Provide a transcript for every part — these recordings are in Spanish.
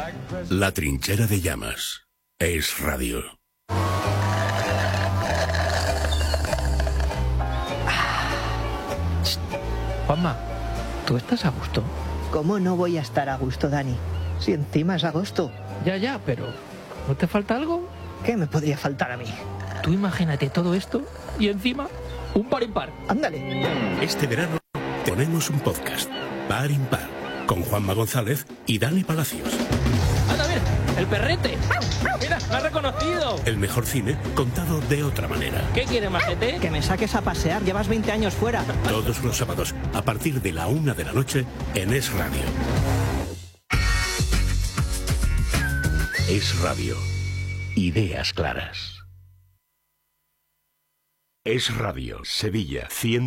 La trinchera de llamas. Es Radio. Juanma, ¿tú estás a gusto? ¿Cómo no voy a estar a gusto, Dani? Si encima es agosto. Ya, pero ¿no te falta algo? ¿Qué me podría faltar a mí? Tú imagínate todo esto y encima un par impar. Ándale. Este verano tenemos un podcast, Par Impar, con Juanma González y Dani Palacios. ¡Anda, a ver! ¡El perrete! ¡Mira, me ha reconocido! El mejor cine contado de otra manera. ¿Qué quieres, majete? Que me saques a pasear, llevas 20 años fuera. Todos los sábados, a partir de la 1 de la noche, en Es Radio. Es Radio. Ideas claras. Es Radio, Sevilla,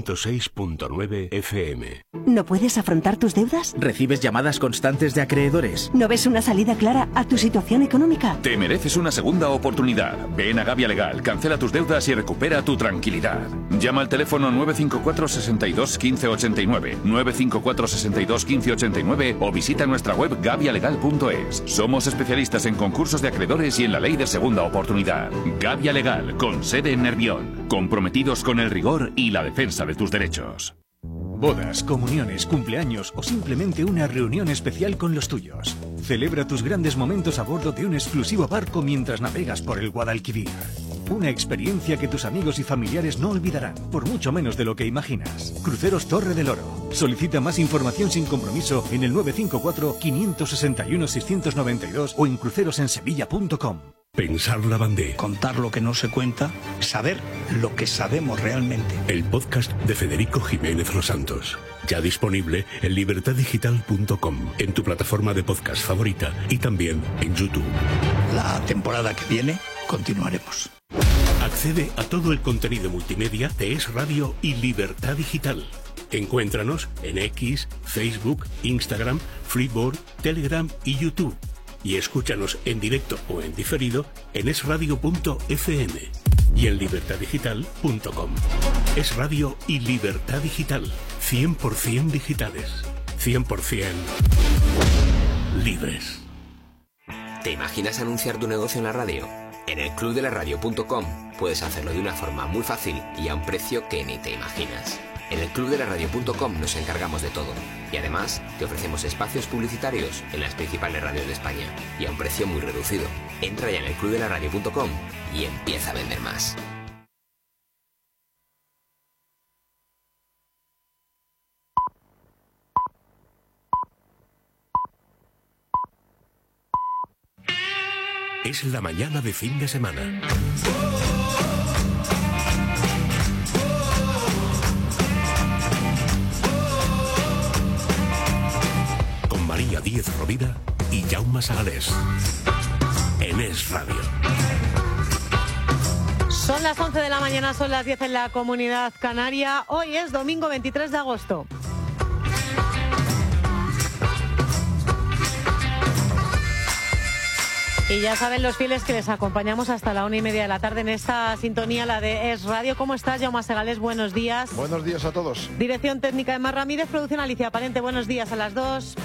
106.9 FM. ¿No puedes afrontar tus deudas? ¿Recibes llamadas constantes de acreedores? ¿No ves una salida clara a tu situación económica? Te mereces una segunda oportunidad. Ven a Gavia Legal, cancela tus deudas y recupera tu tranquilidad. Llama al teléfono 954 62 15 89, 954 62 15 89 o visita nuestra web gavialegal.es. Somos especialistas en concursos de acreedores y en la ley de segunda oportunidad. Gavia Legal, con sede en Nervión. Comprometidos con el rigor y la defensa de tus derechos. Bodas, comuniones, cumpleaños o simplemente una reunión especial con los tuyos. Celebra tus grandes momentos a bordo de un exclusivo barco mientras navegas por el Guadalquivir. Una experiencia que tus amigos y familiares no olvidarán, por mucho menos de lo que imaginas. Cruceros Torre del Oro. Solicita más información sin compromiso en el 954 561 692 o en crucerosensevilla.com. Pensar la bandera. Contar lo que no se cuenta, saber lo que sabemos realmente. El podcast de Federico Jiménez Los Santos. Ya disponible en libertaddigital.com, en tu plataforma de podcast favorita y también en YouTube. La temporada que viene continuaremos. Accede a todo el contenido multimedia de Es Radio y Libertad Digital. Encuéntranos en X, Facebook, Instagram, Freeboard, Telegram y YouTube. Y escúchanos en directo o en diferido en esradio.fm y en libertaddigital.com. Es Radio y Libertad Digital. 100% digitales. 100% libres. ¿Te imaginas anunciar tu negocio en la radio? En el clubdelaradio.com puedes hacerlo de una forma muy fácil y a un precio que ni te imaginas. En el clubdelaradio.com nos encargamos de todo y además te ofrecemos espacios publicitarios en las principales radios de España y a un precio muy reducido. Entra ya en el clubdelaradio.com y empieza a vender más. Es la mañana de fin de semana. María Díez Rovira y Jaume Sagalés. En Es Radio. Son las 11 de la mañana, son las 10 en la Comunidad Canaria. Hoy es domingo 23 de agosto. Y ya saben los fieles que les acompañamos hasta la 1:30 de la tarde en esta sintonía, la de Es Radio. ¿Cómo estás, Jaume Segales? Buenos días. Buenos días a todos. Dirección técnica de Mar Ramírez, producción Alicia Parente. Buenos días a las 2.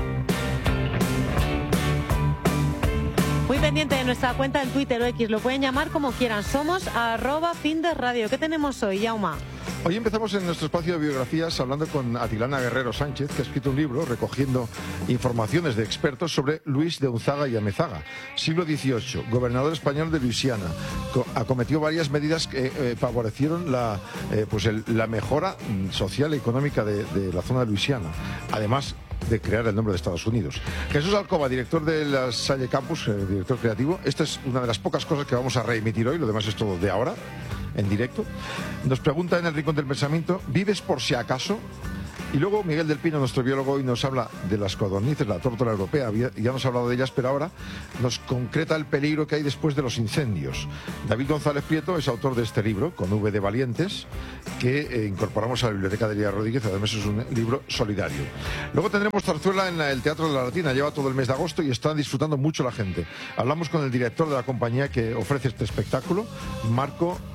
Muy pendiente de nuestra cuenta en Twitter o X, lo pueden llamar como quieran. Somos @findesradio. ¿Qué tenemos hoy, Jaume? Hoy empezamos en nuestro espacio de biografías hablando con Atilana Guerrero Sánchez, que ha escrito un libro recogiendo informaciones de expertos sobre Luis de Unzaga y Amezaga, siglo XVIII, gobernador español de Luisiana. Acometió varias medidas que favorecieron la mejora social y económica de la zona de Luisiana. Además de crear el nombre de Estados Unidos. Jesús Alcoba, director de la Salle Campus, director creativo. Esta es una de las pocas cosas que vamos a reemitir hoy, lo demás es todo de ahora, en directo. Nos pregunta en el Rincón del Pensamiento, ¿vives por si acaso? Y luego Miguel del Pino, nuestro biólogo, hoy nos habla de las codornices, la tórtola europea. Ya nos ha hablado de ellas, pero ahora nos concreta el peligro que hay después de los incendios. David González Prieto es autor de este libro, con V de Valientes, que incorporamos a la Biblioteca de Elías Rodríguez. Además es un libro solidario. Luego tendremos zarzuela en el Teatro de la Latina. Lleva todo el mes de agosto y está disfrutando mucho la gente. Hablamos con el director de la compañía que ofrece este espectáculo, Marco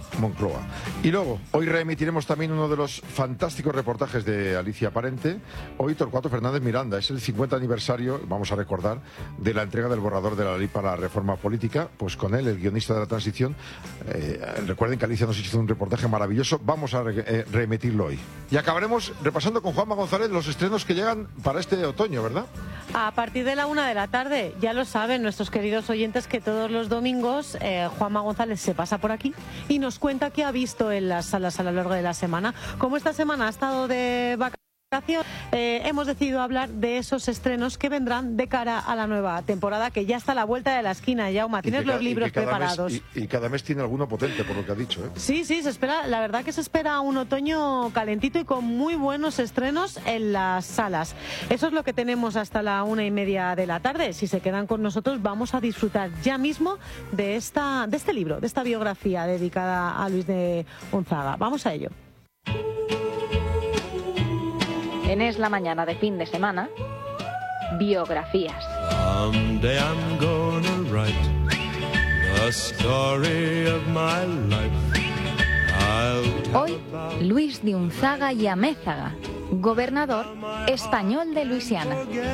Moncloa. Y luego, hoy reemitiremos también uno de los fantásticos reportajes de Alicia Parente. Hoy Torcuato Fernández Miranda. Es el 50 aniversario, vamos a recordar, de la entrega del borrador de la ley para la reforma política. Pues con él, el guionista de la transición. Recuerden que Alicia nos hizo un reportaje maravilloso. Vamos a reemitirlo hoy. Y acabaremos repasando con Juanma González los estrenos que llegan para este otoño, ¿verdad? A partir de la 1 de la tarde, ya lo saben nuestros queridos oyentes que todos los domingos Juanma González se pasa por aquí y nos cuenta qué ha visto en las salas a lo largo de la semana. Como esta semana ha estado de vacaciones, hemos decidido hablar de esos estrenos que vendrán de cara a la nueva temporada, que ya está a la vuelta de la esquina. Jaume, tienes los libros preparados. Y cada mes tiene alguno potente, por lo que ha dicho, ¿eh? Sí, se espera, la verdad que se espera un otoño calentito y con muy buenos estrenos en las salas. Eso es lo que tenemos hasta la 1:30 de la tarde. Si se quedan con nosotros, vamos a disfrutar ya mismo de este libro, de esta biografía dedicada a Luis de Unzaga. Vamos a ello. En Es la Mañana de fin de semana, biografías. Hoy, Luis de Unzaga y Amézaga, gobernador español de Luisiana.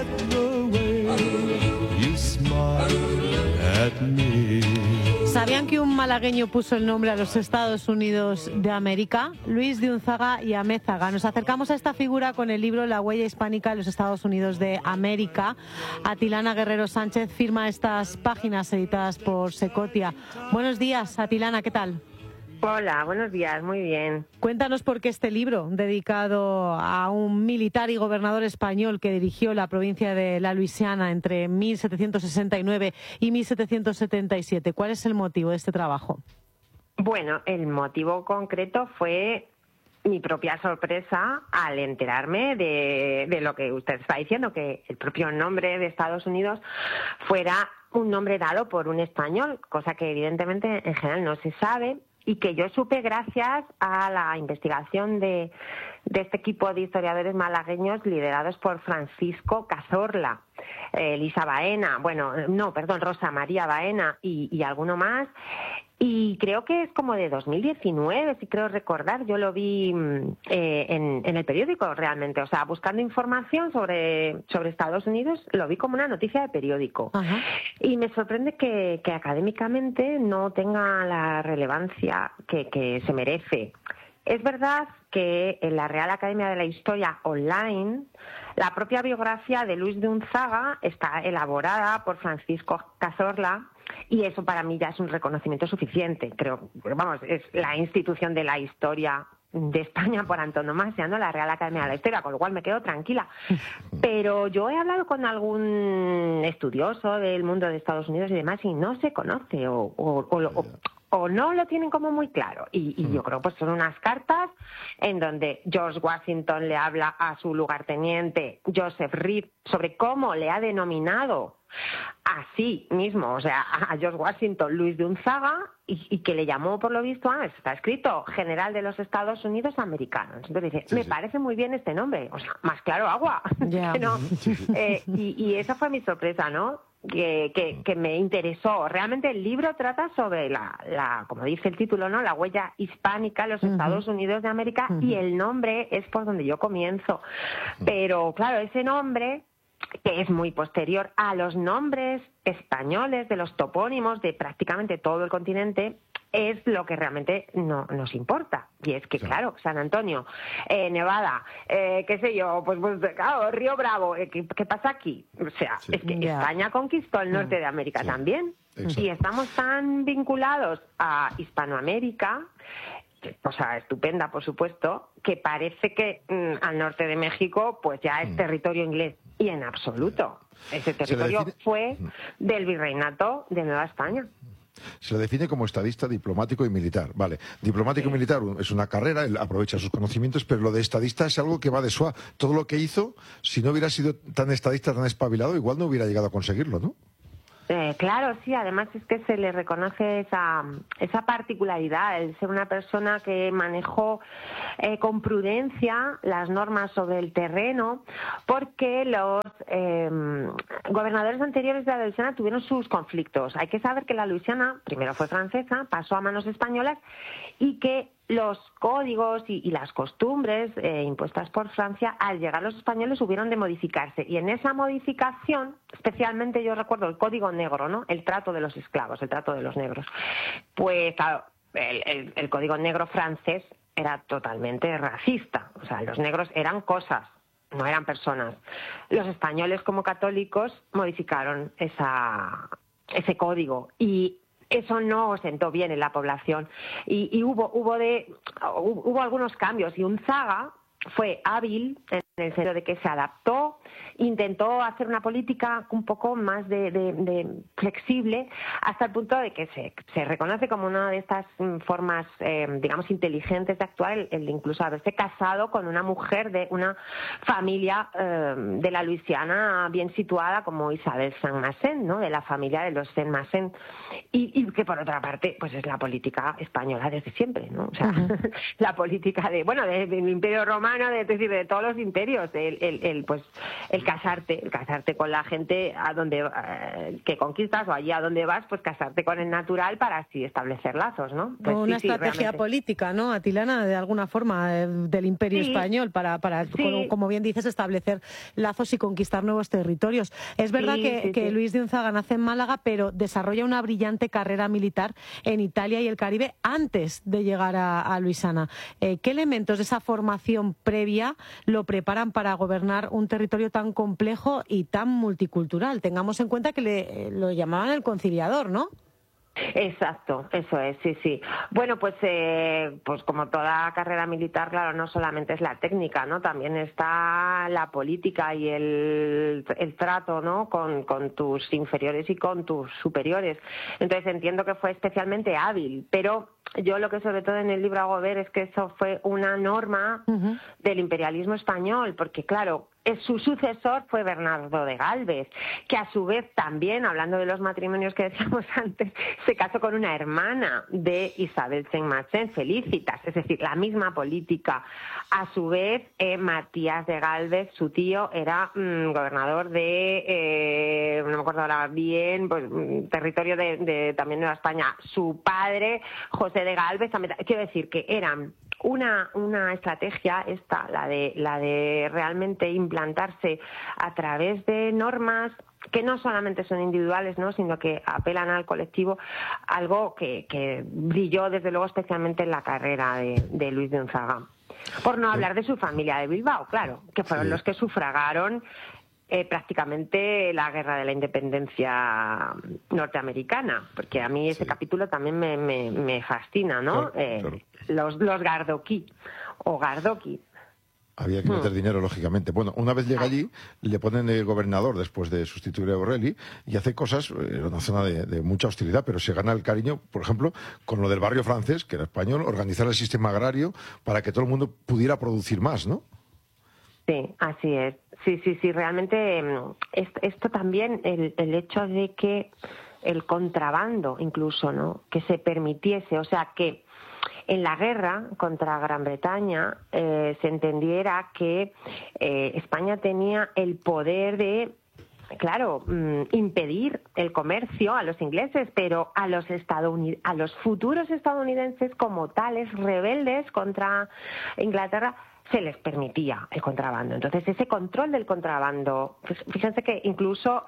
¿Sabían que un malagueño puso el nombre a los Estados Unidos de América? Luis de Unzaga y Amézaga. Nos acercamos a esta figura con el libro La huella hispánica de los Estados Unidos de América. Atilana Guerrero Sánchez firma estas páginas editadas por Secotia. Buenos días, Atilana, ¿qué tal? Hola, buenos días, muy bien. Cuéntanos por qué este libro, dedicado a un militar y gobernador español que dirigió la provincia de la Luisiana entre 1769 y 1777. ¿Cuál es el motivo de este trabajo? Bueno, el motivo concreto fue mi propia sorpresa al enterarme de lo que usted está diciendo, que el propio nombre de Estados Unidos fuera un nombre dado por un español, cosa que evidentemente en general no se sabe. Y que yo supe gracias a la investigación de este equipo de historiadores malagueños liderados por Francisco Cazorla, Elisa Baena, Rosa María Baena y alguno más. Y creo que es como de 2019, si creo recordar. Yo lo vi en el periódico realmente. O sea, buscando información sobre Estados Unidos, lo vi como una noticia de periódico. Ajá. Y me sorprende que académicamente no tenga la relevancia que se merece. Es verdad que en la Real Academia de la Historia Online, la propia biografía de Luis de Unzaga está elaborada por Francisco Cazorla, y eso para mí ya es un reconocimiento suficiente. Creo, es la institución de la historia de España por antonomasia, ¿no? La Real Academia de la Historia, con lo cual me quedo tranquila. Pero yo he hablado con algún estudioso del mundo de Estados Unidos y demás y no se conoce o no lo tienen como muy claro. Y yo creo pues son unas cartas en donde George Washington le habla a su lugarteniente Joseph Reed sobre cómo le ha denominado a sí mismo, o sea, a George Washington, Luis de Unzaga, y que le llamó, por lo visto, está escrito, general de los Estados Unidos americanos. Entonces dice, me parece muy bien este nombre, o sea, más claro agua. Yeah. ¿No? Y esa fue mi sorpresa, ¿no? Que me interesó. Realmente el libro trata sobre como dice el título, ¿no? La huella hispánica de los Estados Unidos de América, y el nombre es por donde yo comienzo. Pero, claro, ese nombre, que es muy posterior a los nombres españoles de los topónimos de prácticamente todo el continente, es lo que realmente nos importa. Y es que, claro, San Antonio, Nevada, qué sé yo, pues claro, Río Bravo, ¿qué pasa aquí? O sea, es que España conquistó el norte de América también. Exacto. Y estamos tan vinculados a Hispanoamérica, cosa estupenda, por supuesto, que parece que al norte de México pues ya es territorio inglés. Y en absoluto. Ese territorio fue del virreinato de Nueva España. Se le define como estadista, diplomático y militar. Vale, diplomático y militar es una carrera, él aprovecha sus conocimientos, pero lo de estadista es algo que va de suave. Todo lo que hizo, si no hubiera sido tan estadista, tan espabilado, igual no hubiera llegado a conseguirlo, ¿no? Claro, sí, además es que se le reconoce esa particularidad, el ser una persona que manejó con prudencia las normas sobre el terreno, porque los gobernadores anteriores de la Luisiana tuvieron sus conflictos. Hay que saber que la Luisiana primero fue francesa, pasó a manos españolas, y que los códigos y las costumbres impuestas por Francia, al llegar los españoles, hubieron de modificarse. Y en esa modificación, especialmente yo recuerdo el Código Negro, ¿no? El trato de los esclavos, el trato de los negros. Pues claro, el Código Negro francés era totalmente racista. O sea, los negros eran cosas, no eran personas. Los españoles, como católicos, modificaron ese código, y eso no sentó bien en la población, y hubo algunos cambios, y Unzaga fue hábil en el sentido de que se adaptó, intentó hacer una política un poco más de flexible, hasta el punto de que se reconoce como una de estas formas, digamos, inteligentes de actuar, el incluso haberse casado con una mujer de una familia de la Luisiana bien situada, como Isabel Saint-Maixent, ¿no? De la familia de los Saint-Maixent, y que por otra parte pues es la política española desde siempre, ¿no? O sea, la política del Imperio Romano, es decir, de todos los imperios, el casarte con la gente a donde que conquistas, o allí a donde vas, pues casarte con el natural para así establecer lazos, ¿no? Pues una estrategia política, ¿no, Atilana? De alguna forma, del Imperio Español para como bien dices, establecer lazos y conquistar nuevos territorios. Es verdad que Luis de Unzaga nace en Málaga, pero desarrolla una brillante carrera militar en Italia y el Caribe antes de llegar a Luisiana. ¿Qué elementos de esa formación previa lo preparan para gobernar un territorio tan complejo y tan multicultural? Tengamos en cuenta que lo llamaban el conciliador, ¿no? Exacto, eso es, sí. Bueno, pues como toda carrera militar, claro, no solamente es la técnica, ¿no? También está la política y el trato, ¿no? Con tus inferiores y con tus superiores. Entonces entiendo que fue especialmente hábil, pero yo lo que sobre todo en el libro hago ver es que eso fue una norma del imperialismo español, porque claro, su sucesor fue Bernardo de Gálvez, que a su vez también, hablando de los matrimonios que decíamos antes, se casó con una hermana de Isabel Saint-Maixent, Felicitas, es decir, la misma política. A su vez, Matías de Gálvez, su tío, era gobernador de, no me acuerdo ahora bien, pues territorio de también Nueva España. Su padre, José de Gálvez, también, quiero decir que eran una estrategia esta, la de realmente implantarse a través de normas que no solamente son individuales, ¿no? Sino que apelan al colectivo, algo que brilló desde luego especialmente en la carrera de Luis de Unzaga. Por no hablar de su familia de Bilbao, claro, que fueron los que sufragaron prácticamente la guerra de la independencia norteamericana, porque a mí ese capítulo también me fascina, ¿no? Claro. Los Gardoqui o Gardoqui. Había que meter dinero, lógicamente. Bueno, una vez llega allí, le ponen el gobernador después de sustituir a O'Reilly y hace cosas en una zona de mucha hostilidad, pero se gana el cariño, por ejemplo, con lo del barrio francés, que era español, organizar el sistema agrario para que todo el mundo pudiera producir más, ¿no? Sí, así es. Sí, realmente esto también, el hecho de que el contrabando incluso, ¿no? Que se permitiese, o sea, que en la guerra contra Gran Bretaña se entendiera que España tenía el poder de, claro, impedir el comercio a los ingleses, pero a los futuros estadounidenses como tales rebeldes contra Inglaterra se les permitía el contrabando. Entonces, ese control del contrabando, pues fíjense que incluso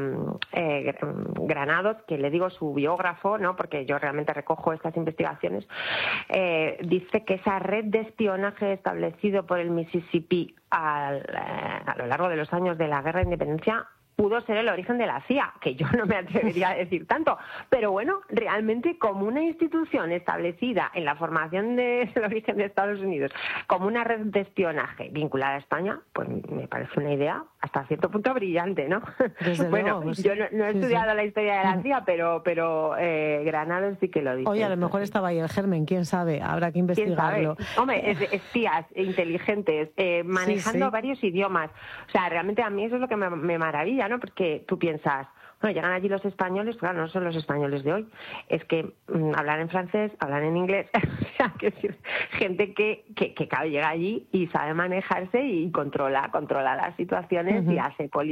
Granados, que le digo su biógrafo, ¿no? Porque yo realmente recojo estas investigaciones, dice que esa red de espionaje establecido por el Mississippi a lo largo de los años de la Guerra de Independencia pudo ser el origen de la CIA, que yo no me atrevería a decir tanto, pero bueno, realmente como una institución establecida en la formación del origen de Estados Unidos, como una red de espionaje vinculada a España, pues me parece una idea hasta cierto punto brillante, ¿no? Bueno, pues, yo no he estudiado la historia de la CIA, pero Granados sí que lo dice. Oye, a lo mejor estaba ahí el germen, quién sabe, habrá que investigarlo. Hombre, espías inteligentes, manejando varios idiomas. O sea, realmente a mí eso es lo que me maravilla, ¿no? Porque tú piensas, Bueno, llegan allí los españoles, claro, no son los españoles de hoy, es que hablan en francés, hablan en inglés, o sea, que decir, gente que claro, llega allí y sabe manejarse y controla las situaciones y hace política